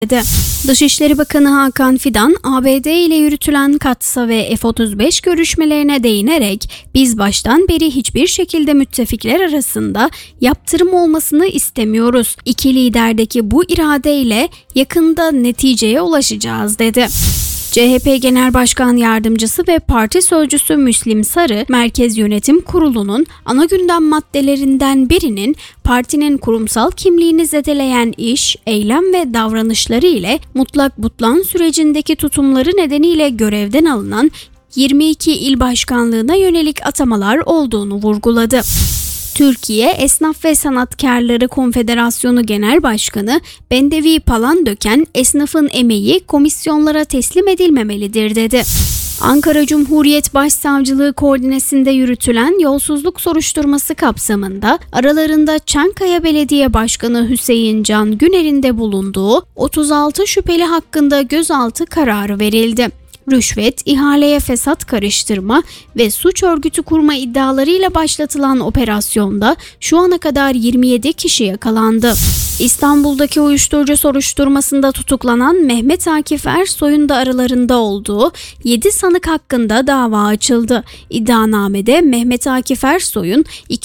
Dışişleri Bakanı Hakan Fidan, ABD ile yürütülen Katsa ve F-35 görüşmelerine değinerek biz baştan beri hiçbir şekilde müttefikler arasında yaptırım olmasını istemiyoruz. İki liderdeki bu iradeyle yakında neticeye ulaşacağız dedi. CHP Genel Başkan Yardımcısı ve Parti Sözcüsü Müslim Sarı, Merkez Yönetim Kurulu'nun ana gündem maddelerinden birinin partinin kurumsal kimliğini zedeleyen iş, eylem ve davranışları ile mutlak butlan sürecindeki tutumları nedeniyle görevden alınan 22 il başkanlığına yönelik atamalar olduğunu vurguladı. Türkiye Esnaf ve Sanatkarları Konfederasyonu Genel Başkanı Bendevi Palandöken, esnafın emeği komisyonlara teslim edilmemelidir dedi. Ankara Cumhuriyet Başsavcılığı koordinesinde yürütülen yolsuzluk soruşturması kapsamında aralarında Çankaya Belediye Başkanı Hüseyin Can Güner'in de bulunduğu 36 şüpheli hakkında gözaltı kararı verildi. Rüşvet, ihaleye fesat karıştırma ve suç örgütü kurma iddialarıyla başlatılan operasyonda şu ana kadar 27 kişi yakalandı. İstanbul'daki uyuşturucu soruşturmasında tutuklanan Mehmet Akif Ersoy'un da aralarında olduğu 7 sanık hakkında dava açıldı. İddianamede Mehmet Akif Ersoy'un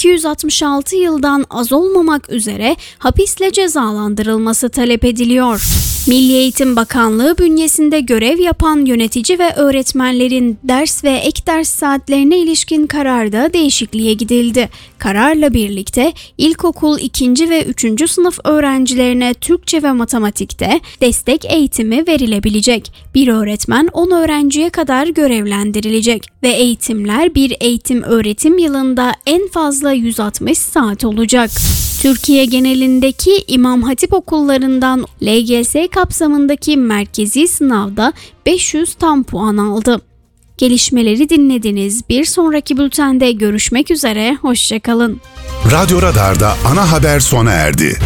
266 yıldan az olmamak üzere hapisle cezalandırılması talep ediliyor. Milli Eğitim Bakanlığı bünyesinde görev yapan yönetici ve öğretmenlerin ders ve ek ders saatlerine ilişkin kararda değişikliğe gidildi. Kararla birlikte ilkokul 2. ve 3. sınıf öğrencilerine Türkçe ve matematikte destek eğitimi verilebilecek. Bir öğretmen 10 öğrenciye kadar görevlendirilecek ve eğitimler bir eğitim öğretim yılında en fazla 160 saat olacak. Türkiye genelindeki İmam Hatip okullarından LGS kapsamındaki merkezi sınavda 500 tam puan aldı. Gelişmeleri dinlediniz. Bir sonraki bültende görüşmek üzere. Hoşça kalın. Radyo Radar'da ana haber sona erdi.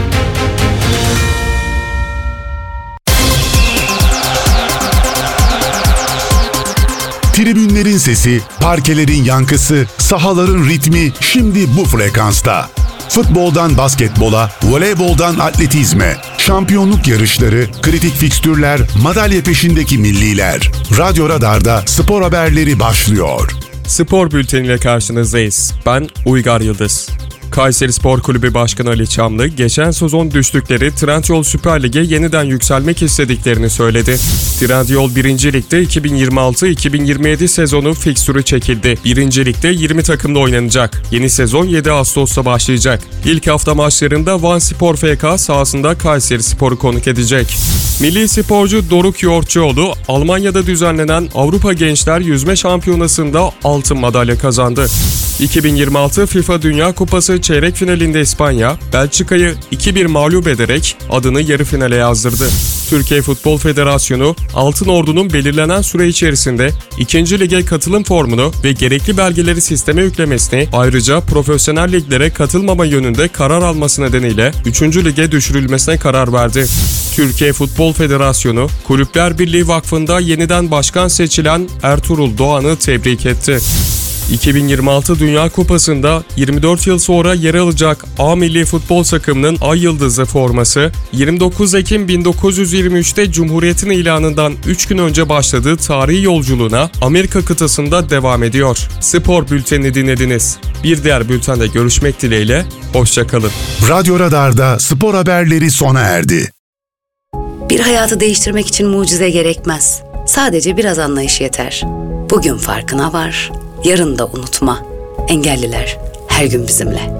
Tribünlerin sesi, parkelerin yankısı, sahaların ritmi şimdi bu frekansta. Futboldan basketbola, voleyboldan atletizme, şampiyonluk yarışları, kritik fikstürler, madalya peşindeki milliler. Radyo Radar'da spor haberleri başlıyor. Spor bülteniyle karşınızdayız. Ben Uygar Yıldız. Kayserispor Kulübü Başkanı Ali Çamlı, geçen sezon düştükleri Trendyol Süper Lig'e yeniden yükselmek istediklerini söyledi. Trendyol 1. Lig'de 2026-2027 sezonu fikstürü çekildi. 1. Lig'de 20 takımla oynanacak. Yeni sezon 7 Ağustos'ta başlayacak. İlk hafta maçlarında Van Spor FK sahasında Kayserispor'u konuk edecek. Milli sporcu Doruk Yoğurtçuoğlu, Almanya'da düzenlenen Avrupa Gençler Yüzme Şampiyonası'nda altın madalya kazandı. 2026 FIFA Dünya Kupası çeyrek finalinde İspanya, Belçika'yı 2-1 mağlup ederek adını yarı finale yazdırdı. Türkiye Futbol Federasyonu, Altın Ordu'nun belirlenen süre içerisinde 2. Lige katılım formunu ve gerekli belgeleri sisteme yüklemesini, ayrıca profesyonel liglere katılmama yönünde karar alması nedeniyle 3. Lige düşürülmesine karar verdi. Türkiye Futbol Federasyonu, Kulüpler Birliği Vakfı'nda yeniden başkan seçilen Ertuğrul Doğan'ı tebrik etti. 2026 Dünya Kupası'nda 24 yıl sonra yer alacak A Milli Futbol takımının Ay Yıldızı forması, 29 Ekim 1923'te Cumhuriyet'in ilanından 3 gün önce başladığı tarihi yolculuğuna Amerika kıtasında devam ediyor. Spor bültenini dinlediniz. Bir diğer bültende görüşmek dileğiyle, hoşça kalın. Radyo Radar'da spor haberleri sona erdi. Bir hayatı değiştirmek için mucize gerekmez. Sadece biraz anlayış yeter. Bugün farkına var, yarın da unutma. Engelliler her gün bizimle.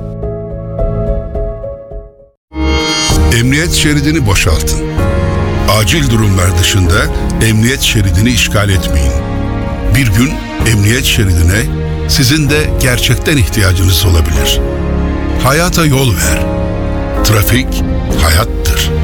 Emniyet şeridini boşaltın. Acil durumlar dışında emniyet şeridini işgal etmeyin. Bir gün emniyet şeridine sizin de gerçekten ihtiyacınız olabilir. Hayata yol ver. Trafik hayattır.